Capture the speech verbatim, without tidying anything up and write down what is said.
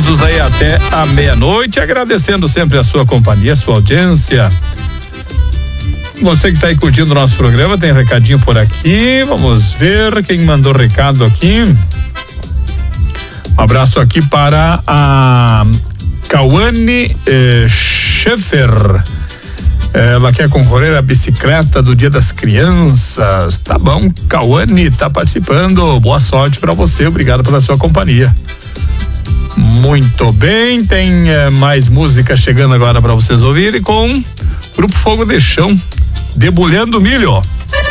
juntos aí até a meia-noite, agradecendo sempre a sua companhia, a sua audiência. Você que está aí curtindo o nosso programa, tem recadinho por aqui, vamos ver quem mandou recado aqui. Um abraço aqui para a Cauane eh, Schaeffer. Ela quer concorrer à bicicleta do Dia das Crianças. Tá bom, Cauane tá participando. Boa sorte para você, obrigado pela sua companhia. Muito bem, tem eh, mais música chegando agora para vocês ouvirem com Grupo Fogo de Chão, Debulhando Milho.